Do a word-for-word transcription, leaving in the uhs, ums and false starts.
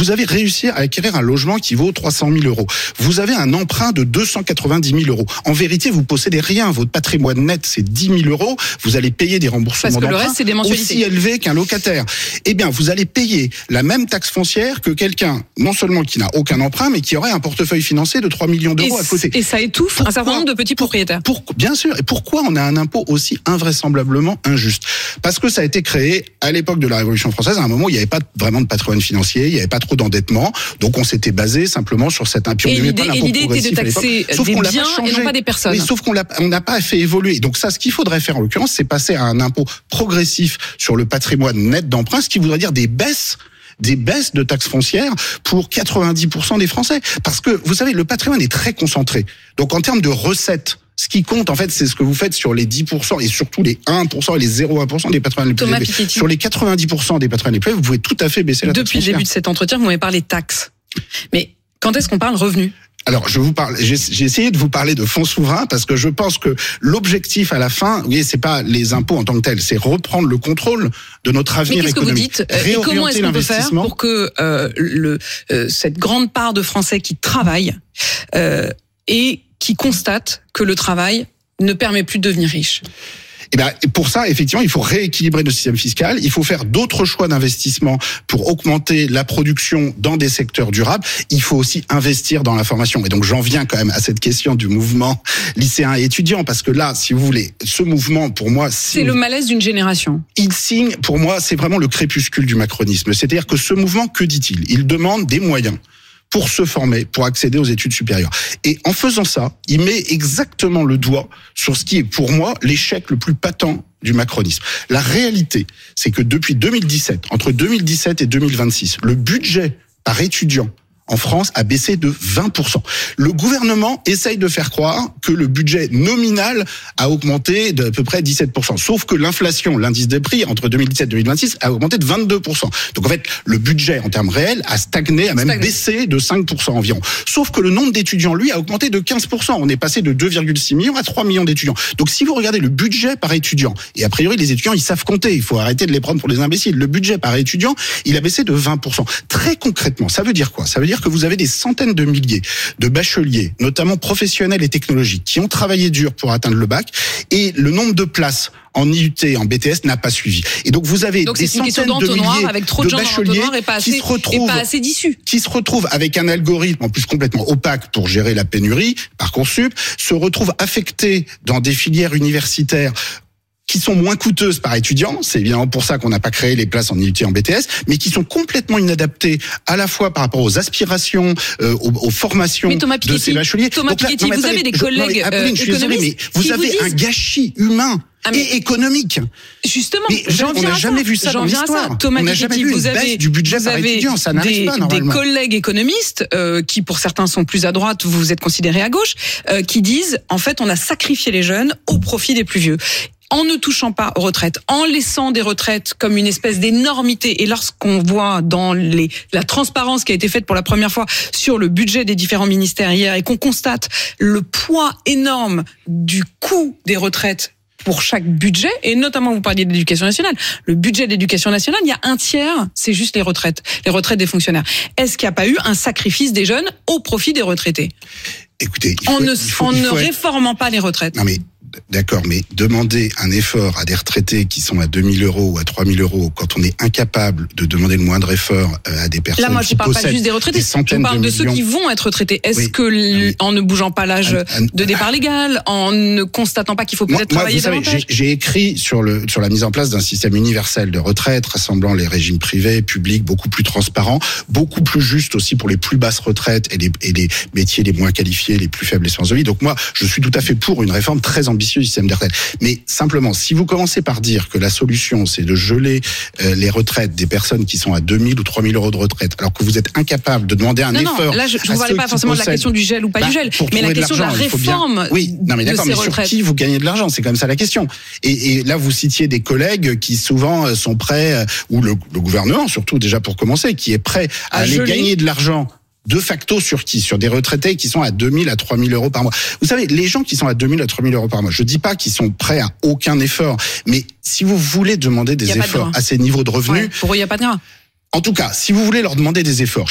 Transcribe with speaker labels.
Speaker 1: vous avez réussi à acquérir un logement qui vaut trois cent mille euros. Vous avez un emprunt de deux cent quatre-vingt-dix mille euros. En vérité, vous possédez rien. Votre patrimoine net, c'est dix mille euros. Vous allez payer des remboursements
Speaker 2: Parce que le
Speaker 1: d'emprunt
Speaker 2: reste, c'est des mensualités
Speaker 1: aussi élevés qu'un locataire. Eh bien, vous allez payer la même taxe foncière que quelqu'un, non seulement qui n'a aucun emprunt, mais qui aurait un portefeuille financier de trois millions d'euros
Speaker 2: et
Speaker 1: à côté.
Speaker 2: Et ça étouffe pourquoi, un certain nombre de petits propriétaires.
Speaker 1: Pour, pour, bien sûr. Et pourquoi on a un impôt aussi invraisemblablement injuste? Parce que ça a été créé à l'époque de la Révolution française, à un moment où il n'y avait pas vraiment de patrimoine financier, il n'y avait pas trop d'endettement, donc on s'était basé simplement sur cet impôt.
Speaker 2: Et l'idée, et l'idée était de taxer des biens et non pas des personnes.
Speaker 1: Oui, sauf qu'on l'a, on n'a pas fait évoluer. Donc ça, ce qu'il faudrait faire en l'occurrence, c'est passer à un impôt progressif sur le patrimoine net d'emprunt, ce qui voudrait dire des baisses des baisses de taxes foncières pour quatre-vingt-dix pour cent des Français. Parce que, vous savez, le patrimoine est très concentré. Donc, en termes de recettes, ce qui compte, en fait, c'est ce que vous faites sur les dix pour cent et surtout les un pour cent et les zéro virgule un pour cent des patrimoines les plus
Speaker 2: Thomas
Speaker 1: élevés.
Speaker 2: Piketty.
Speaker 1: Sur les quatre-vingt-dix pour cent des patrimoines les plus élevés, vous pouvez tout à fait baisser la taxe
Speaker 2: Depuis
Speaker 1: foncière.
Speaker 2: le début de cet entretien, vous m'avez parlé taxes. Mais quand est-ce qu'on parle revenus ?
Speaker 1: Alors, je vous parle, j'ai, j'ai essayé de vous parler de fonds souverains parce que je pense que l'objectif à la fin, vous voyez, c'est pas les impôts en tant que tels, c'est reprendre le contrôle de notre avenir économique.
Speaker 2: Mais qu'est-ce que vous dites ? Et comment est-ce qu'on peut faire pour que euh, le, euh, cette grande part de Français qui travaillent euh, et qui constatent que le travail ne permet plus de devenir riche ?
Speaker 1: Eh bien, pour ça, effectivement, il faut rééquilibrer notre système fiscal. Il faut faire d'autres choix d'investissement pour augmenter la production dans des secteurs durables. Il faut aussi investir dans la formation. Et donc, j'en viens quand même à cette question du mouvement lycéen et étudiant, parce que là, si vous voulez, ce mouvement, pour moi,
Speaker 2: c'est le malaise d'une génération.
Speaker 1: Il signe, pour moi, c'est vraiment le crépuscule du macronisme. C'est-à-dire que ce mouvement, que dit-il ? Il demande des moyens pour se former, pour accéder aux études supérieures. Et en faisant ça, il met exactement le doigt sur ce qui est pour moi l'échec le plus patent du macronisme. La réalité, c'est que depuis deux mille dix-sept, entre deux mille dix-sept et deux mille vingt-six, le budget par étudiant en France a baissé de vingt pour cent. Le gouvernement essaye de faire croire que le budget nominal a augmenté d'à peu près dix-sept pour cent. Sauf que l'inflation, l'indice des prix, entre deux mille dix-sept et deux mille vingt-six, a augmenté de vingt-deux pour cent. Donc en fait, le budget en termes réels a stagné, a même stagné. baissé de cinq pour cent environ. Sauf que le nombre d'étudiants, lui, a augmenté de quinze pour cent. On est passé de deux virgule six millions à trois millions d'étudiants. Donc si vous regardez le budget par étudiant, et a priori les étudiants, ils savent compter, il faut arrêter de les prendre pour des imbéciles. Le budget par étudiant, il a baissé de vingt pour cent. Très concrètement, ça veut dire quoi ? Ça veut dire que vous avez des centaines de milliers de bacheliers, notamment professionnels et technologiques, qui ont travaillé dur pour atteindre le bac, et le nombre de places en I U T, en B T S n'a pas suivi. Et donc vous avez
Speaker 2: donc
Speaker 1: des centaines de milliers
Speaker 2: avec trop de, de
Speaker 1: bacheliers
Speaker 2: et pas assez,
Speaker 1: qui se retrouvent,
Speaker 2: et pas assez d'issus.
Speaker 1: qui se retrouvent avec un algorithme en plus complètement opaque pour gérer la pénurie, Parcoursup, se retrouvent affectés dans des filières universitaires qui sont moins coûteuses par étudiant, c'est évidemment pour ça qu'on n'a pas créé les places en I U T et en B T S, mais qui sont complètement inadaptées à la fois par rapport aux aspirations, euh, aux, aux formations Piketty, de ces bacheliers.
Speaker 2: Thomas Piketty, vous avez des collègues
Speaker 1: je, non, mais, Apolline,
Speaker 2: euh,
Speaker 1: je suis désolé, mais vous avez
Speaker 2: vous disent...
Speaker 1: un gâchis humain ah mais et économique.
Speaker 2: Justement,
Speaker 1: mais
Speaker 2: j'en
Speaker 1: on n'a jamais vu ça dans l'histoire.
Speaker 2: Thomas
Speaker 1: on n'a jamais vu une
Speaker 2: vous avez,
Speaker 1: baisse du budget
Speaker 2: vous
Speaker 1: par
Speaker 2: avez
Speaker 1: étudiant, ça n'arrive
Speaker 2: des,
Speaker 1: pas normalement.
Speaker 2: Des collègues économistes euh, qui, pour certains, sont plus à droite, vous êtes considérés à gauche, euh, qui disent en fait, on a sacrifié les jeunes au profit des plus vieux. En ne touchant pas aux retraites, en laissant des retraites comme une espèce d'énormité. Et lorsqu'on voit dans les, la transparence qui a été faite pour la première fois sur le budget des différents ministères hier et qu'on constate le poids énorme du coût des retraites pour chaque budget, et notamment vous parliez de l'éducation nationale, le budget de l'éducation nationale, il y a un tiers, c'est juste les retraites, les retraites des fonctionnaires. Est-ce qu'il n'y a pas eu un sacrifice des jeunes au profit des retraités ?
Speaker 1: Écoutez, il faut,
Speaker 2: en ne,
Speaker 1: il faut,
Speaker 2: en
Speaker 1: il
Speaker 2: ne
Speaker 1: faut être...
Speaker 2: réformant pas les retraites.
Speaker 1: Non mais d'accord, mais demander un effort à des retraités qui sont à deux mille euros ou à trois mille euros quand on est incapable de demander le moindre effort à des personnes
Speaker 2: Là, moi, je
Speaker 1: qui
Speaker 2: parle pas juste des retraités.
Speaker 1: Des
Speaker 2: je parle de, de ceux qui vont être retraités. Est-ce oui. que, oui. en ne bougeant pas l'âge un, un, de départ légal, en ne constatant pas qu'il faut peut-être moi, travailler
Speaker 1: moi, vous
Speaker 2: davantage
Speaker 1: savez, j'ai, j'ai écrit sur le sur la mise en place d'un système universel de retraite rassemblant les régimes privés, publics, beaucoup plus transparent, beaucoup plus juste aussi pour les plus basses retraites et les et les métiers les moins qualifiés, les plus faibles espérances de vie. Donc moi, je suis tout à fait pour une réforme très ambitieuse du système de retraite. Mais simplement, si vous commencez par dire que la solution, c'est de geler euh, les retraites des personnes qui sont à deux mille ou trois mille euros de retraite, alors que vous êtes incapable de demander un
Speaker 2: non,
Speaker 1: effort...
Speaker 2: Non, là, je ne vous parlais pas forcément
Speaker 1: possèdent...
Speaker 2: de la question du gel ou pas
Speaker 1: bah,
Speaker 2: du gel, mais la question de, de la réforme bien...
Speaker 1: Oui, non mais d'accord, mais
Speaker 2: retraites.
Speaker 1: Sur qui vous gagnez de l'argent, c'est quand même ça la question. Et, et là, vous citiez des collègues qui souvent sont prêts, ou le, le gouvernement surtout déjà pour commencer, qui est prêt à, à aller geler. gagner de l'argent de facto sur qui ? Sur des retraités qui sont à deux mille à trois mille euros par mois. Vous savez, les gens qui sont à deux mille à trois mille euros par mois, je dis pas qu'ils sont prêts à aucun effort, mais si vous voulez demander des efforts de à ces niveaux de revenus...
Speaker 2: Ouais, pour eux, il n'y a pas de gras.
Speaker 1: En tout cas, si vous voulez leur demander des efforts,